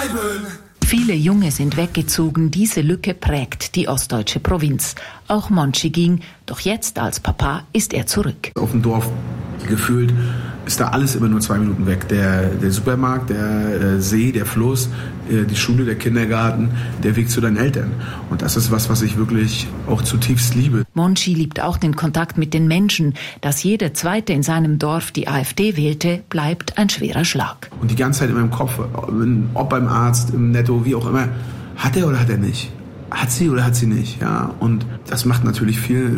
bleiben. Viele Junge sind weggezogen, diese Lücke prägt die ostdeutsche Provinz. Auch Monchi ging, doch jetzt als Papa ist er zurück. Auf dem Dorf gefühlt ist da alles immer nur 2 Minuten weg. Der Supermarkt, der See, der Fluss, die Schule, der Kindergarten, der Weg zu deinen Eltern. Und das ist was ich wirklich auch zutiefst liebe. Monchi liebt auch den Kontakt mit den Menschen. Dass jeder Zweite in seinem Dorf die AfD wählte, bleibt ein schwerer Schlag. Und die ganze Zeit in meinem Kopf, ob beim Arzt, im Netto, wie auch immer, hat er oder hat er nicht? Hat sie oder hat sie nicht? Ja, und das macht natürlich viel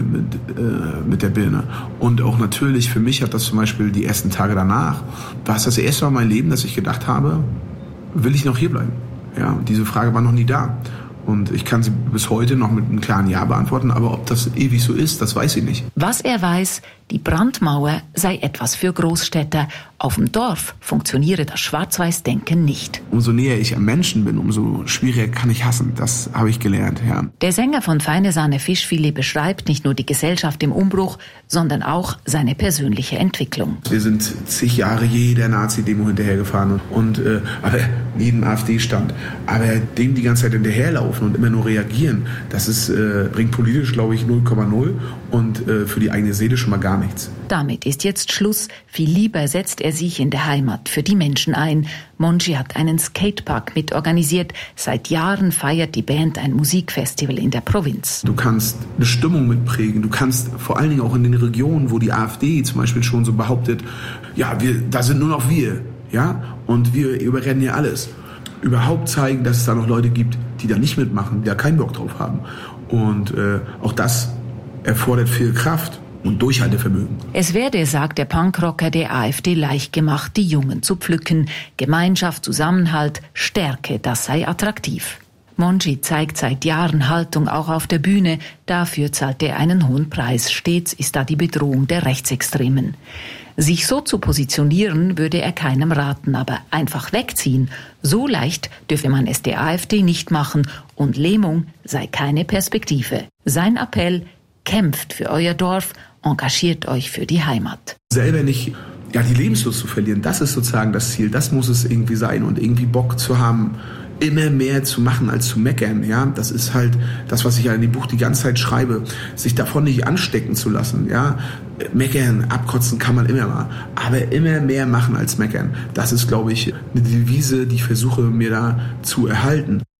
mit der Birne. Und auch natürlich für mich hat das zum Beispiel die ersten Tage danach, war es das erste Mal in meinem Leben, dass ich gedacht habe, will ich noch hier bleiben? Ja, und diese Frage war noch nie da. Und ich kann sie bis heute noch mit einem klaren Ja beantworten, aber ob das ewig so ist, das weiß ich nicht. Was er weiß, die Brandmauer sei etwas für Großstädter. Auf dem Dorf funktioniere das Schwarz-Weiß-Denken nicht. Umso näher ich am Menschen bin, umso schwieriger kann ich hassen. Das habe ich gelernt, ja. Der Sänger von Feine Sahne Fischfilet beschreibt nicht nur die Gesellschaft im Umbruch, sondern auch seine persönliche Entwicklung. Wir sind zig Jahre jeder Nazi-Demo hinterhergefahren aber jedem AfD-Stand. Aber dem die ganze Zeit hinterherlaufen und immer nur reagieren, das ist, bringt politisch, glaube ich, 0,0 und für die eigene Seele schon mal gar nichts. Damit ist jetzt Schluss. Viel lieber setzt er sich in der Heimat für die Menschen ein. Monchi hat einen Skatepark mitorganisiert. Seit Jahren feiert die Band ein Musikfestival in der Provinz. Du kannst eine Stimmung mitprägen. Du kannst vor allen Dingen auch in den Regionen, wo die AfD zum Beispiel schon so behauptet, ja, da sind nur noch wir, ja, und wir überrennen hier alles. Überhaupt zeigen, dass es da noch Leute gibt, die da nicht mitmachen, die da keinen Bock drauf haben. Und auch das erfordert viel Kraft und Durchhaltevermögen. Es werde, sagt der Punkrocker, der AfD leicht gemacht, die Jungen zu pflücken. Gemeinschaft, Zusammenhalt, Stärke, das sei attraktiv. Monchi zeigt seit Jahren Haltung auch auf der Bühne. Dafür zahlt er einen hohen Preis. Stets ist da die Bedrohung der Rechtsextremen. Sich so zu positionieren, würde er keinem raten, aber einfach wegziehen. So leicht dürfe man es der AfD nicht machen und Lähmung sei keine Perspektive. Sein Appell: kämpft für euer Dorf, engagiert euch für die Heimat. Selber nicht die Lebenslust zu verlieren, das ist sozusagen das Ziel, das muss es irgendwie sein und irgendwie Bock zu haben, immer mehr zu machen als zu meckern. Ja, das ist halt das, was ich ja in dem Buch die ganze Zeit schreibe, sich davon nicht anstecken zu lassen. Ja, meckern, abkotzen kann man immer mal, aber immer mehr machen als meckern. Das ist, glaube ich, eine Devise, die ich versuche mir da zu erhalten.